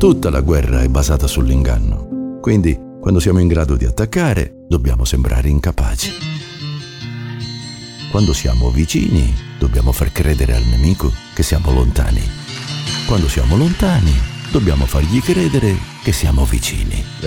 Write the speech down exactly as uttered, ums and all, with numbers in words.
Tutta la guerra è basata sull'inganno. Quindi, quando siamo in grado di attaccare, dobbiamo sembrare incapaci. Quando siamo vicini, dobbiamo far credere al nemico che siamo lontani. Quando siamo lontani, dobbiamo fargli credere che siamo vicini.